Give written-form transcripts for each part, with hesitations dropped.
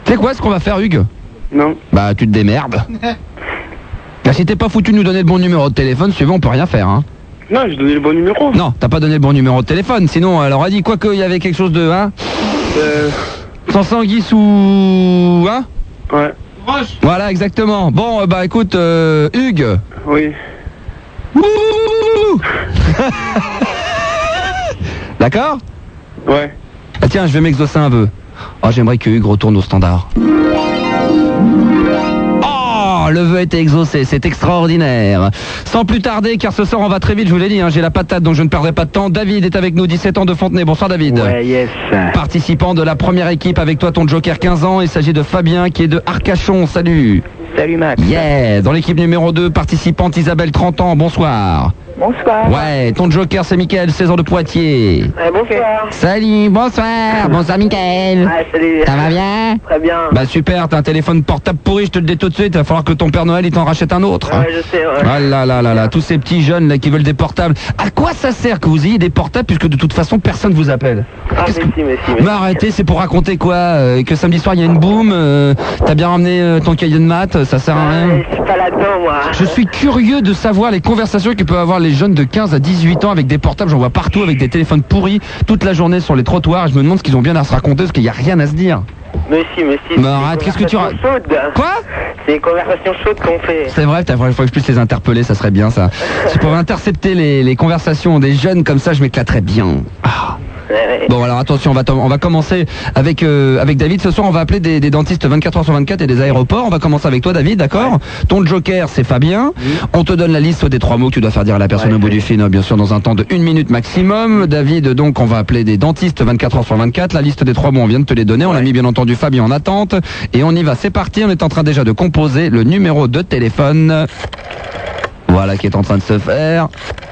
Tu sais quoi, ce qu'on va faire, Hugues? Non. Bah, tu te démerdes. Bah, si t'es pas foutu de nous donner le bon numéro de téléphone, suivant, on peut rien faire, hein. Non, j'ai donné le bon numéro. Non, t'as pas donné le bon numéro de téléphone, sinon elle aurait dit quoi qu'il y avait quelque chose de, hein? Sans sanguis ou... hein? Ouais. Voilà, exactement. Bon, bah écoute, Hugues. Oui. D'accord? Ouais. Ah tiens, je vais m'exaucer un peu. Oh, j'aimerais que Hugues retourne au standard. Oh, le vœu a été exaucé, c'est extraordinaire. Sans plus tarder, car ce soir on va très vite, je vous l'ai dit, hein, j'ai la patate donc je ne perdrai pas de temps. David est avec nous, 17 ans de Fontenay. Bonsoir David. Ouais, yes. Participant de la première équipe avec toi, ton joker 15 ans. Il s'agit de Fabien qui est de Arcachon. Salut. Salut Max. Yeah. Dans l'équipe numéro 2, participante Isabelle, 30 ans. Bonsoir. Bonsoir. Ouais, ton joker c'est Mickaël, 16 ans de Poitiers. Ouais, bonsoir. Salut, bonsoir. Bonsoir Mickaël. Ouais, salut. Ça va bien? Très bien. Bah super, t'as un téléphone portable pourri, je te le dis tout de suite, il va falloir que ton Père Noël il t'en rachète un autre. Ouais, je sais, ouais. Ah là là là là, tous ces petits jeunes là qui veulent des portables. À quoi ça sert que vous ayez des portables puisque de toute façon personne vous appelle? Ah, Qu'est-ce que- mais si. Mais arrêtez, c'est pour raconter quoi? Que samedi soir il y a une boum, t'as bien ramené ton cahier de maths, ça sert à rien. Ouais, je suis pas là-dedans, moi. Je suis curieux de savoir les conversations que peuvent avoir les jeunes de 15 à 18 ans avec des portables, j'en vois partout avec des téléphones pourris toute la journée sur les trottoirs, et je me demande ce qu'ils ont bien à se raconter parce qu'il n'y a rien à se dire. Mais si. Mais arrête, qu'est-ce que tu racontes? Quoi? C'est une conversation chaude qu'on fait. C'est vrai, il faudrait que je puisse les interpeller, ça serait bien ça. Si je pouvais intercepter les conversations des jeunes comme ça, je m'éclaterais bien. Ah. Ouais. Bon alors attention, on va commencer avec David. Ce soir on va appeler des dentistes 24 heures sur 24 et des aéroports. On va commencer avec toi David, d'accord? Ton joker c'est Fabien. On te donne la liste des 3 mots que tu dois faire dire à la personne au bout du fil, bien sûr dans un temps de 1 minute maximum. David, donc on va appeler des dentistes 24 heures sur 24. La liste des 3 mots on vient de te les donner. On a mis bien entendu Fabien en attente. Et on y va, c'est parti. On est en train déjà de composer le numéro de téléphone. Voilà qui est en train de se faire.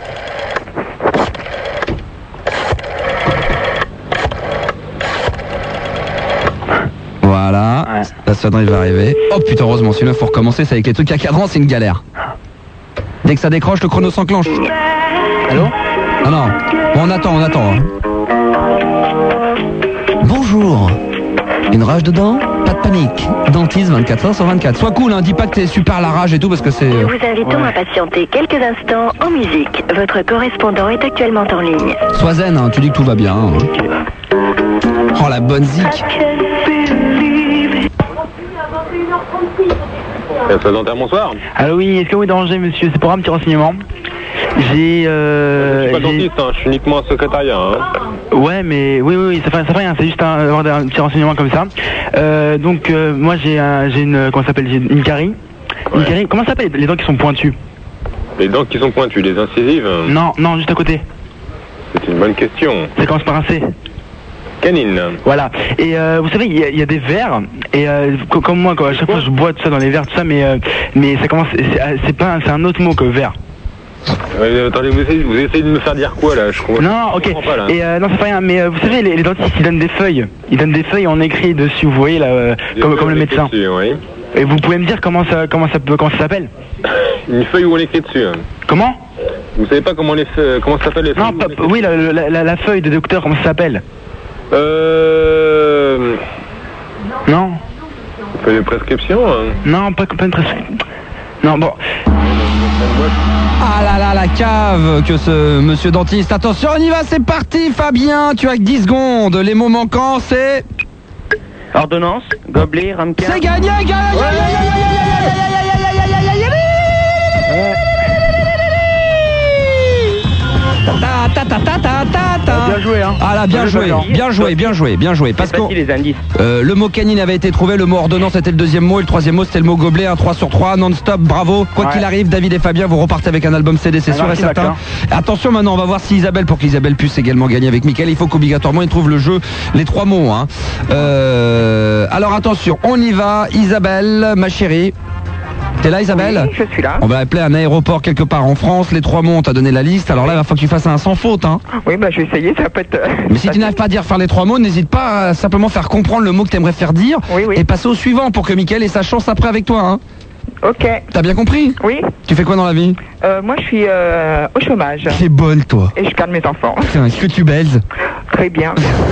Voilà, la sonnerie va arriver. Oh putain, heureusement, sinon il faut recommencer, c'est avec les trucs à cadran, c'est une galère. Dès que ça décroche, le chrono s'enclenche. Allô? Ah non, bon, on attend, hein. Bonjour. Une rage dedans? Pas de panique. Dentiste 24 heures sur 24. Sois cool, hein, dis pas que t'es super à la rage et tout parce que c'est... Nous vous invitons à patienter quelques instants en musique. Votre correspondant est actuellement en ligne. Sois zen, hein, tu dis que tout va bien. Hein. Oh la bonne zik. Ça dentaire, bonsoir. Alors oui, est-ce que vous dérangez monsieur? C'est pour un petit renseignement. Je suis pas dentiste, hein, je suis uniquement un secrétariat. Hein. Ouais, mais oui, ça fait rien, c'est juste avoir un petit renseignement comme ça. Moi j'ai une, comment ça s'appelle, j'ai une carie. Une carie, comment ça s'appelle les dents qui sont pointues? Les dents qui sont pointues, les incisives? Non, juste à côté. C'est une bonne question. Ça commence par un C. Canine. Voilà. Et vous savez, il y a des verres. Et comme moi, à chaque fois je bois tout ça dans les verres, tout ça, mais ça commence. C'est un autre mot que verre. Attendez, vous essayez de me faire dire quoi là? Je comprends. Non, ok. Pas, là. Et non, c'est pas rien. Mais vous savez, les dentistes ils donnent des feuilles. Ils donnent des feuilles, on écrit dessus. Vous voyez là, comme le médecin. Dessus, oui. Et vous pouvez me dire comment ça s'appelle? Une feuille où on écrit dessus. Comment? Vous savez pas comment ça s'appelle les feuilles? Non, oui, la feuille de docteur, comment ça s'appelle? Non. Feuille de prescription. Hein. Non, pas une prescription. Non, bon. Ah là là, la cave que ce monsieur dentiste. Attention, on y va, c'est parti Fabien, tu as que 10 secondes. Les mots manquants, c'est... Ordonnance, gobelet, ramequin. C'est gagné, Bien joué, hein. Ah là, bien joué. Parce que les indices. le mot canine avait été trouvé, le mot ordonnance était le deuxième mot, et le troisième mot c'était le mot gobelet, un 3 sur 3, non-stop, bravo. Quoi qu'il arrive, David et Fabien, vous repartez avec un album CD, c'est sûr et merci, certain. Attention maintenant, on va voir si Isabelle, pour qu'Isabelle puisse également gagner avec Mickaël, il faut qu'obligatoirement il trouve le jeu, les 3 mots. Hein. Alors attention, on y va, Isabelle, ma chérie. T'es là Isabelle? Oui, je suis là. On va appeler un aéroport quelque part en France, les 3 mots, on t'a donné la liste, alors là il va falloir que tu fasses un sans faute. Hein. Oui, bah je vais essayer, ça peut être... Mais si tu n'arrives pas à dire faire les 3 mots, n'hésite pas à simplement faire comprendre le mot que tu aimerais faire dire et passer au suivant pour que Mickaël ait sa chance après avec toi. Hein. Ok. T'as bien compris? Oui. Tu fais quoi dans la vie? Moi je suis au chômage. T'es bonne toi. Et je garde mes enfants. Putain, est-ce que tu baises? Très bien.